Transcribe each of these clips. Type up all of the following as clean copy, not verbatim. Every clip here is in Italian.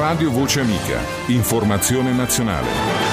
Radio Voce Amica. Informazione nazionale.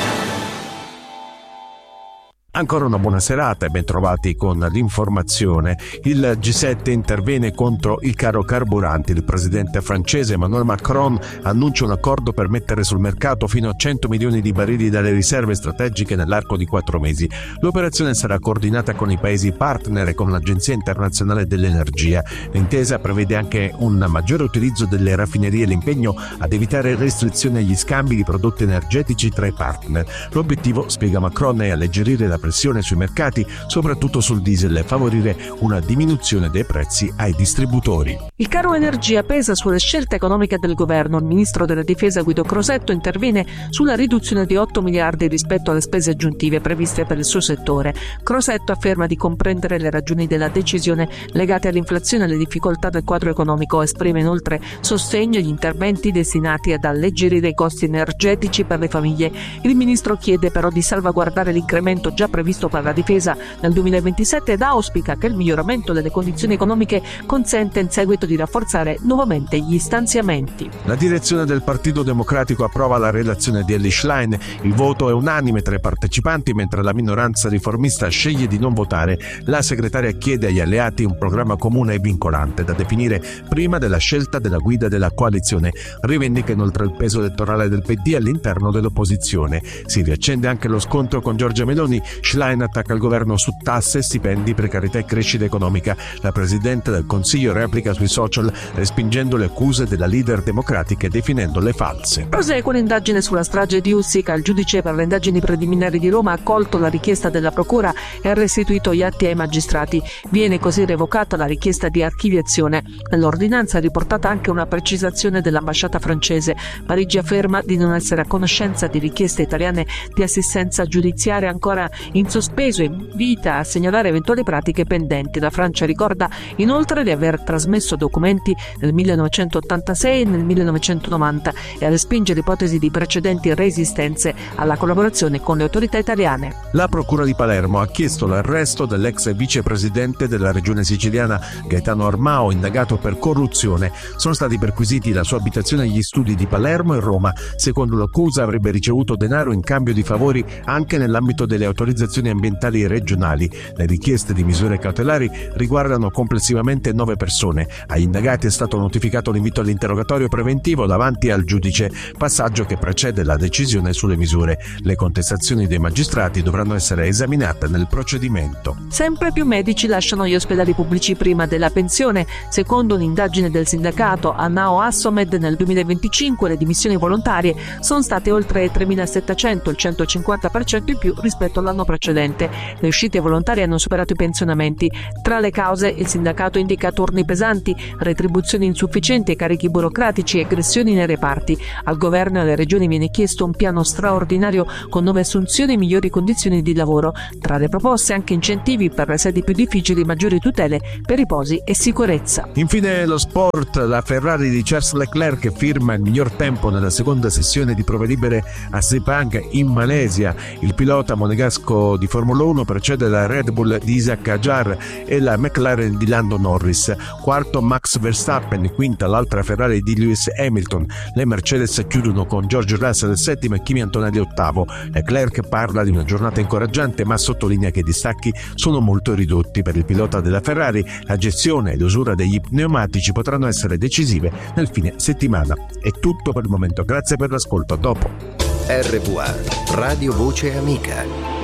Ancora una buona serata e bentrovati con l'informazione. Il G7 interviene contro il caro carburanti. Il presidente francese Emmanuel Macron annuncia un accordo per mettere sul mercato fino a 100 milioni di barili dalle riserve strategiche nell'arco di 4 mesi. L'operazione sarà coordinata con i paesi partner e con l'Agenzia Internazionale dell'Energia. L'intesa prevede anche un maggiore utilizzo delle raffinerie e l'impegno ad evitare restrizioni agli scambi di prodotti energetici tra i partner. L'obiettivo, spiega Macron, è alleggerire la pressione sui mercati, soprattutto sul diesel, e favorire una diminuzione dei prezzi ai distributori. Il caro energia pesa sulle scelte economiche del governo. Il ministro della difesa Guido Crosetto interviene sulla riduzione di 8 miliardi rispetto alle spese aggiuntive previste per il suo settore. Crosetto afferma di comprendere le ragioni della decisione legate all'inflazione e alle difficoltà del quadro economico. Esprime inoltre sostegno agli interventi destinati ad alleggerire i costi energetici per le famiglie. Il ministro chiede però di salvaguardare l'incremento già previsto per la difesa nel 2027 ed auspica che il miglioramento delle condizioni economiche consenta in seguito di rafforzare nuovamente gli stanziamenti. La direzione del Partito Democratico approva la relazione di Elly Schlein. Il voto è unanime tra i partecipanti, mentre la minoranza riformista sceglie di non votare. La segretaria chiede agli alleati un programma comune e vincolante da definire prima della scelta della guida della coalizione. Rivendica inoltre il peso elettorale del PD all'interno dell'opposizione. Si riaccende anche lo scontro con Giorgia Meloni. Schlein attacca il governo su tasse, stipendi, precarietà e crescita economica. La Presidente del Consiglio replica sui social respingendo le accuse della leader democratica e definendole false. Prosegue un'indagine sulla strage di Ustica. Il giudice per le indagini preliminari di Roma ha accolto la richiesta della procura e ha restituito gli atti ai magistrati. Viene così revocata la richiesta di archiviazione. Nell'ordinanza è riportata anche una precisazione dell'ambasciata francese. Parigi afferma di non essere a conoscenza di richieste italiane di assistenza giudiziaria ancora in sospeso e invita a segnalare eventuali pratiche pendenti. La Francia ricorda inoltre di aver trasmesso documenti nel 1986 e nel 1990 e a respingere ipotesi di precedenti resistenze alla collaborazione con le autorità italiane. La Procura di Palermo ha chiesto l'arresto dell'ex vicepresidente della regione siciliana Gaetano Armao, indagato per corruzione. Sono stati perquisiti la sua abitazione e gli studi di Palermo e Roma. Secondo l'accusa avrebbe ricevuto denaro in cambio di favori anche nell'ambito delle autorizzazioni ambientali regionali. Le richieste di misure cautelari riguardano complessivamente 9 persone. Agli indagati è stato notificato l'invito all'interrogatorio preventivo davanti al giudice, passaggio che precede la decisione sulle misure. Le contestazioni dei magistrati dovranno essere esaminate nel procedimento. Sempre più medici lasciano gli ospedali pubblici prima della pensione. Secondo un'indagine del sindacato Anao Assomed, nel 2025 le dimissioni volontarie sono state oltre 3.700, il 150% in più rispetto all'anno precedente. Le uscite volontarie hanno superato i pensionamenti. Tra le cause, il sindacato indica turni pesanti, retribuzioni insufficienti, carichi burocratici e aggressioni nei reparti. Al governo e alle regioni viene chiesto un piano straordinario con nuove assunzioni e migliori condizioni di lavoro. Tra le proposte anche incentivi per le sedi più difficili, maggiori tutele per riposi e sicurezza. Infine lo sport. La Ferrari di Charles Leclerc firma il miglior tempo nella seconda sessione di prove libere a Sepang in Malesia. Il pilota monegasco di Formula 1 precede la Red Bull di Isaac Hadjar e la McLaren di Lando Norris. Quarto Max Verstappen, quinta l'altra Ferrari di Lewis Hamilton. Le Mercedes chiudono con George Russell settimo e Kimi Antonelli ottavo. Leclerc parla di una giornata incoraggiante, ma sottolinea che i distacchi sono molto ridotti. Per il pilota della Ferrari la gestione e l'usura degli pneumatici potranno essere decisive nel fine settimana. È tutto per il momento, grazie per l'ascolto, a dopo. RVA, Radio Voce Amica.